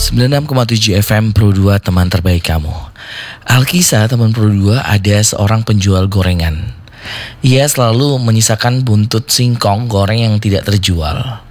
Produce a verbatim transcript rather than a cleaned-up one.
sembilan puluh enam koma tujuh F M Pro dua, teman terbaik kamu. Alkisah, teman Pro dua, ada seorang penjual gorengan. Ia selalu menyisakan buntut singkong goreng yang tidak terjual.